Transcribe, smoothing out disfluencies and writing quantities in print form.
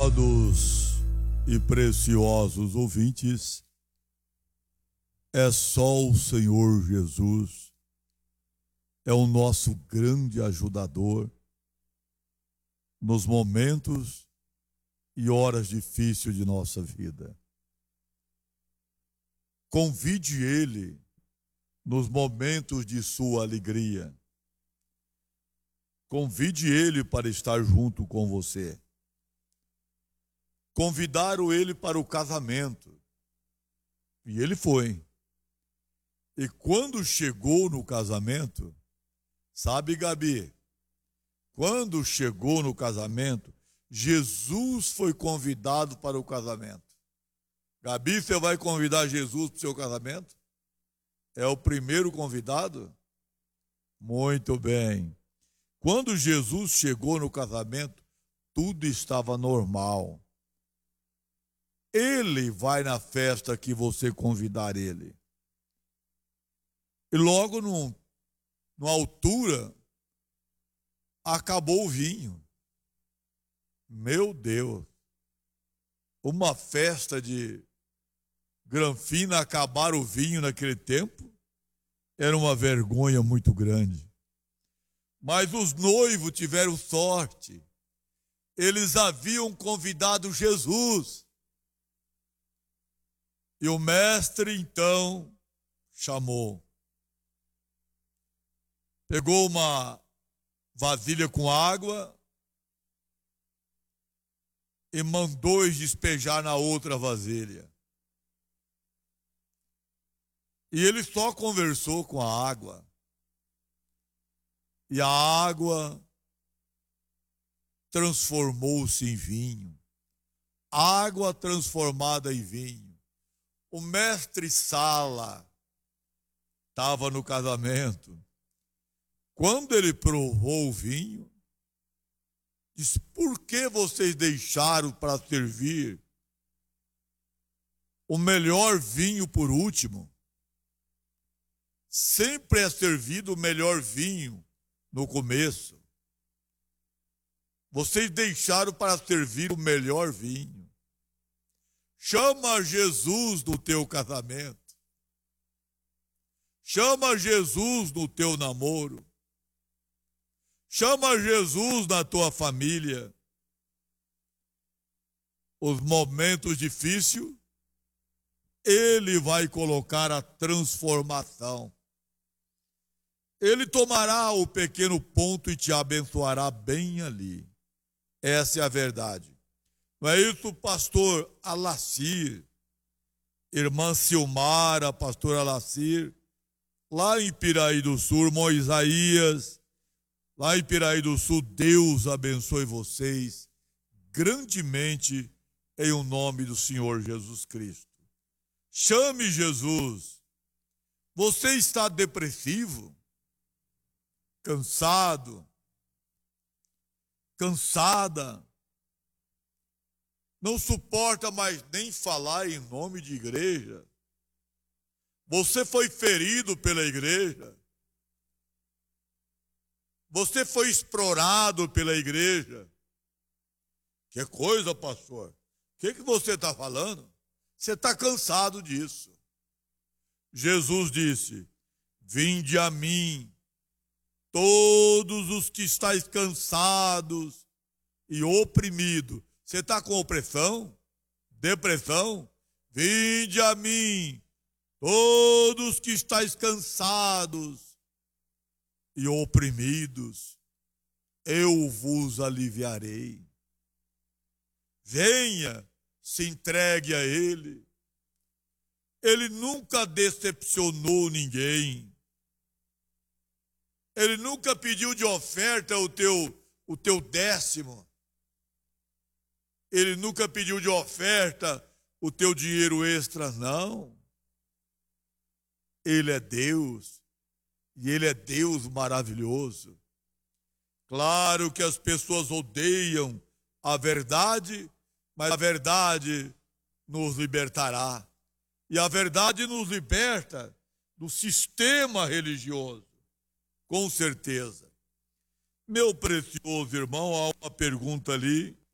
Amados e preciosos ouvintes, é só o Senhor Jesus, é o nosso grande ajudador nos momentos e horas difíceis de nossa vida. Convide Ele nos momentos de sua alegria. Convide Ele para estar junto com você. Convidaram Ele para o casamento. E Ele foi. E quando chegou no casamento, sabe, Gabi? Quando chegou no casamento, Jesus foi convidado para o casamento. Gabi, você vai convidar Jesus para o seu casamento? É o primeiro convidado? Muito bem. Quando Jesus chegou no casamento, tudo estava normal. Ele vai na festa que você convidar ele. E logo numa altura, acabou o vinho. Meu Deus! Uma festa de granfina, acabar o vinho naquele tempo, era uma vergonha muito grande. Mas os noivos tiveram sorte. Eles haviam convidado Jesus. E o mestre, então, chamou. Pegou uma vasilha com água e mandou despejar na outra vasilha. E ele só conversou com a água. E a água transformou-se em vinho. Água transformada em vinho. O mestre Sala estava no casamento. Quando ele provou o vinho, disse: por que vocês deixaram para servir o melhor vinho por último? Sempre é servido o melhor vinho no começo. Vocês deixaram para servir o melhor vinho. Chama Jesus no teu casamento. Chama Jesus no teu namoro. Chama Jesus na tua família. Os momentos difíceis, Ele vai colocar a transformação. Ele tomará o pequeno ponto e te abençoará bem ali. Essa é a verdade. Não é isso, pastor Alacir, irmã Silmara, pastor Alacir, lá em Piraí do Sul, irmão Isaías, lá em Piraí do Sul, Deus abençoe vocês grandemente em o nome do Senhor Jesus Cristo. Chame Jesus. Você está depressivo? Cansado? Cansada? Não suporta mais nem falar em nome de igreja? Você foi ferido pela igreja? Você foi explorado pela igreja? Que coisa, pastor? O que você está falando? Você está cansado disso. Jesus disse: vinde a mim, todos os que estáis cansados e oprimidos. Você está com opressão? Depressão? Vinde a mim, todos que estáis cansados e oprimidos, eu vos aliviarei. Venha, se entregue a Ele. Ele nunca decepcionou ninguém. Ele nunca pediu de oferta o teu décimo. Ele nunca pediu de oferta o teu dinheiro extra, não. Ele é Deus. E Ele é Deus maravilhoso. Claro que as pessoas odeiam a verdade, mas a verdade nos libertará. E a verdade nos liberta do sistema religioso, com certeza. Meu precioso irmão, há uma pergunta ali